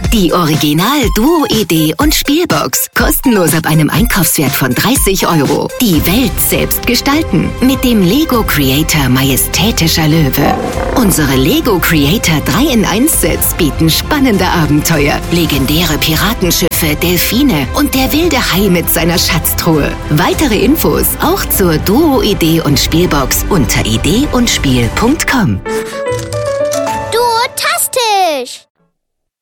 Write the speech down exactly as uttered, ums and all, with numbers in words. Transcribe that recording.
Die Original-Duo-Idee und Spielbox. Kostenlos ab einem Einkaufswert von dreißig Euro. Die Welt selbst gestalten. Mit dem Lego Creator Majestätischer Löwe. Unsere Lego Creator drei in eins Sets bieten spannende Abenteuer. Legendäre Piratenschiffe, Delfine und der wilde Hai mit seiner Schatztruhe. Weitere Infos auch zur Duo-Idee und Spielbox unter idee und spiel punkt com.